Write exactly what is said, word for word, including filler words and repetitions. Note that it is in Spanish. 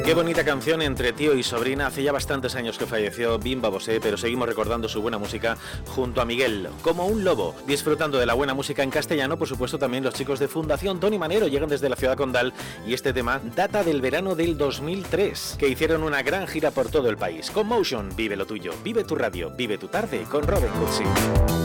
Qué bonita canción entre tío y sobrina. Hace ya bastantes años que falleció Bimba Bosé, pero seguimos recordando su buena música junto a Miguel, como un lobo, disfrutando de la buena música en castellano. Por supuesto, también los chicos de Fundación Tony Manero llegan desde la ciudad condal y este tema data del verano del dos mil tres, que hicieron una gran gira por todo el país. Con Motion, vive lo tuyo, vive tu radio, vive tu tarde con Robin Cootsy.